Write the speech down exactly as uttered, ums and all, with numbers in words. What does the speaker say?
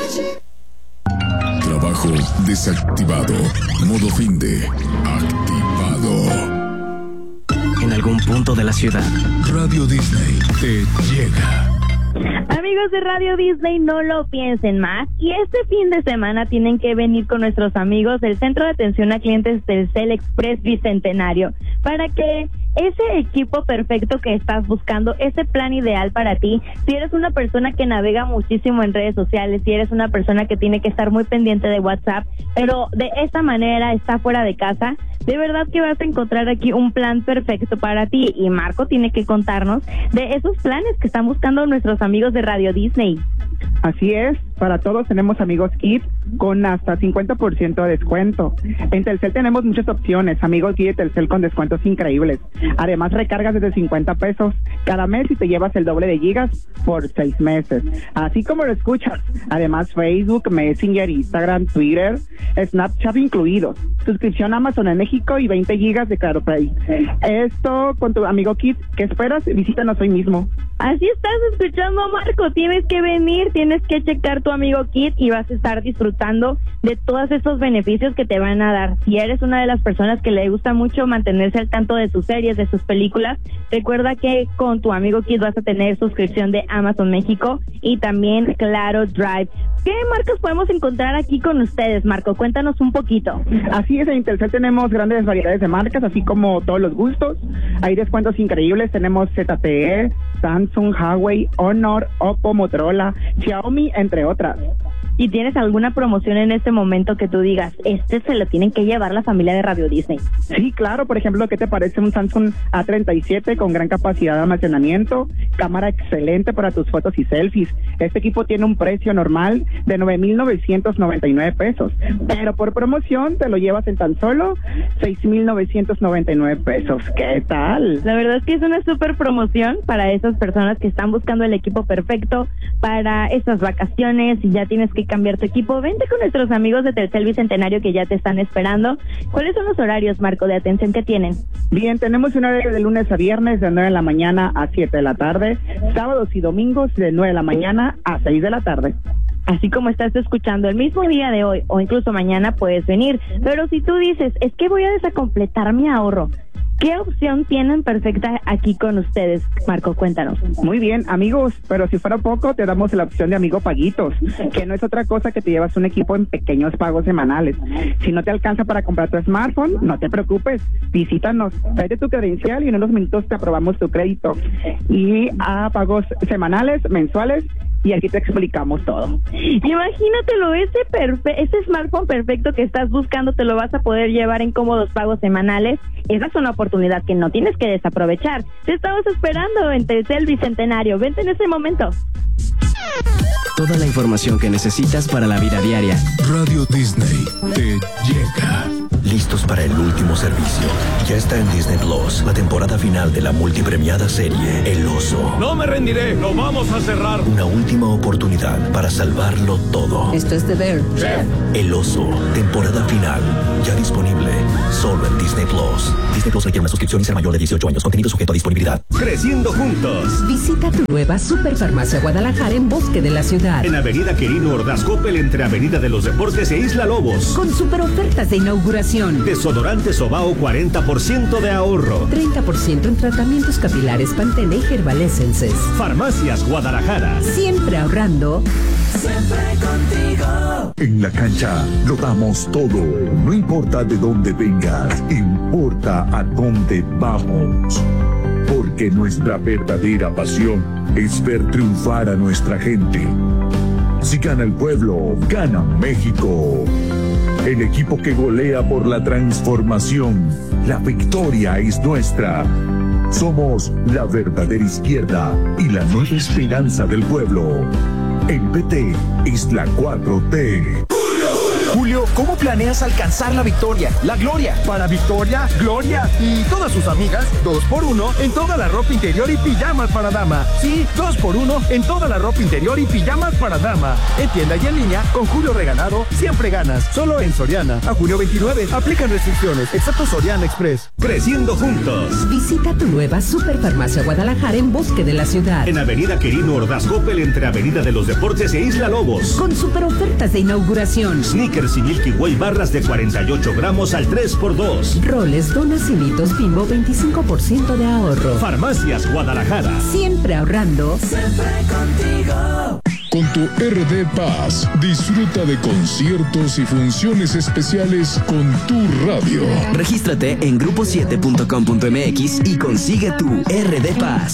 Trabajo desactivado. Modo finde activado. En algún punto de la ciudad, Radio Disney te llega. Amigos de Radio Disney, no lo piensen más y este fin de semana tienen que venir con nuestros amigos del Centro de Atención a Clientes Telcel Express Bicentenario para que ese equipo perfecto que estás buscando, ese plan ideal para ti, si eres una persona que navega muchísimo en redes sociales, si eres una persona que tiene que estar muy pendiente de WhatsApp, pero de esta manera está fuera de casa, de verdad que vas a encontrar aquí un plan perfecto para ti y Marco tiene que contarnos de esos planes que están buscando nuestros amigos de Radio Disney. Así es, para todos tenemos Amigos Kids con hasta cincuenta por ciento de descuento. En Telcel tenemos muchas opciones, Amigos Kids y Telcel con descuentos increíbles. Además recargas desde cincuenta pesos cada mes y te llevas el doble de gigas por seis meses. Así como lo escuchas, además Facebook, Messenger, Instagram, Twitter, Snapchat incluidos. Suscripción a Amazon en México y veinte gigas de Claro Play. Esto con tu Amigo Kids, ¿qué esperas? Visítanos hoy mismo. Así estás escuchando, Marco, tienes que venir, tienes que checar tu Amigo Kit y vas a estar disfrutando de todos esos beneficios que te van a dar. Si eres una de las personas que le gusta mucho mantenerse al tanto de sus series, de sus películas, recuerda que con tu Amigo Kit vas a tener suscripción de Amazon México y también Claro Drive. ¿Qué marcas podemos encontrar aquí con ustedes, Marco? Cuéntanos un poquito. Así es, en Telcel tenemos grandes variedades de marcas, así como todos los gustos. Hay descuentos increíbles, tenemos Z T E, Samsung, Huawei, Honor, Oppo, Motorola, Xiaomi, entre otras. ¿Y tienes alguna promoción en este momento que tú digas, este se lo tienen que llevar la familia de Radio Disney? Sí, claro, por ejemplo, ¿qué te parece un Samsung A treinta y siete con gran capacidad de almacenamiento, cámara excelente para tus fotos y selfies? Este equipo tiene un precio normal de nueve mil novecientos noventa y nueve pesos, pero por promoción te lo llevas en tan solo seis mil novecientos noventa y nueve pesos. ¿Qué tal? La verdad es que es una súper promoción para esas personas que están buscando el equipo perfecto para estas vacaciones y ya tienes que cambiar tu equipo. Vente con nuestros amigos de Telcel Bicentenario que ya te están esperando. ¿Cuáles son los horarios, Marco, de atención que tienen? Bien, tenemos un horario de lunes a viernes de nueve de la mañana a siete de la tarde, sábados y domingos de nueve de la mañana a seis de la tarde. Así como estás escuchando, el mismo día de hoy o incluso mañana puedes venir. Pero si tú dices, es que voy a desacompletar mi ahorro, ¿qué opción tienen perfecta aquí con ustedes, Marco? Cuéntanos. Muy bien, amigos, pero si fuera poco, te damos la opción de Amigo Paguitos, que no es otra cosa que te llevas un equipo en pequeños pagos semanales. Si no te alcanza para comprar tu smartphone, no te preocupes, visítanos, tráete tu credencial y en unos minutos te aprobamos tu crédito. Y a pagos semanales, mensuales, y aquí te explicamos todo. Imagínatelo, ese perfe- ese smartphone perfecto que estás buscando te lo vas a poder llevar en cómodos pagos semanales. Esa es una oportunidad que no tienes que desaprovechar. Te estamos esperando en Telcel Bicentenario. Vente en ese momento. Toda la información que necesitas para la vida diaria. Radio Disney te llega. Listos para el último servicio. Ya está en Disney Plus la temporada final de la multipremiada serie El Oso. No me rendiré, lo vamos a cerrar. Una última oportunidad para salvarlo todo. Esto es The Bear. Chef. El Oso, temporada final. Ya disponible solo en Disney Plus. Disney Plus requiere una suscripción y ser mayor de dieciocho años. Contenido sujeto a disponibilidad. Creciendo juntos. Visita tu nueva Superfarmacia Guadalajara en Bosque de la Ciudad. En Avenida Quirino Ordaz Coppel entre Avenida de los Deportes e Isla Lobos. Con super ofertas de inauguración. Desodorante Sobao cuarenta por ciento de ahorro. treinta por ciento en tratamientos capilares Pantene y Herbal Essences. Farmacias Guadalajara. Siempre ahorrando. Siempre contigo. En la cancha lo damos todo. No importa de dónde vengas, importa a dónde vamos. Porque nuestra verdadera pasión es ver triunfar a nuestra gente. Si gana el pueblo, gana México. El equipo que golea por la transformación. La victoria es nuestra. Somos la verdadera izquierda y la nueva esperanza del pueblo. El P T es la cuatro T. Julio, ¿cómo planeas alcanzar la victoria, la gloria? Para Victoria, Gloria y todas sus amigas, dos por uno en toda la ropa interior y pijamas para dama. Sí, dos por uno en toda la ropa interior y pijamas para dama. En tienda y en línea, con Julio Regalado, siempre ganas. Solo en Soriana. A junio veintinueve, aplican restricciones, excepto Soriana Express. Creciendo juntos. Visita tu nueva Superfarmacia Guadalajara en Bosque de la Ciudad. En Avenida Quirino Ordaz Coppel, entre Avenida de los Deportes e Isla Lobos. Con super ofertas de inauguración. Snickers y Milky Way barras de cuarenta y ocho gramos al tres por dos. Roles, donas y mitos Bimbo, veinticinco por ciento de ahorro. Farmacias Guadalajara. Siempre ahorrando. Siempre contigo. Con tu R D Paz, disfruta de conciertos y funciones especiales con tu radio. Regístrate en grupo siete punto com punto m x y consigue tu R D Paz.